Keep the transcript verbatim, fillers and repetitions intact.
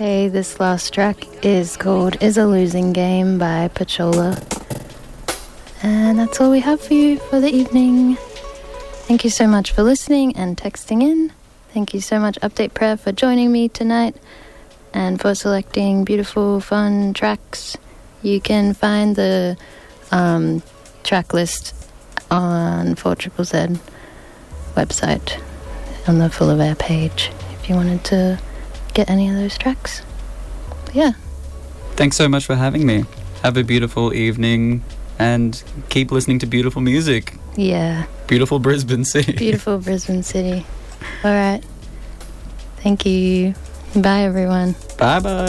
Okay, this last track is called Is a Losing Game by Pachola. And that's all we have for you for the evening. Thank you so much for listening and texting in. Thank you so much, Update Prayer, for joining me tonight and for selecting beautiful, fun tracks. You can find the um, track list on four Z Z Z website on the Full of Air page if you wanted to get any of those tracks. But yeah. Thanks so much for having me. Have a beautiful evening and keep listening to beautiful music. Yeah. Beautiful Brisbane City. Beautiful Brisbane City. All right. Thank you. Bye, everyone. Bye-bye.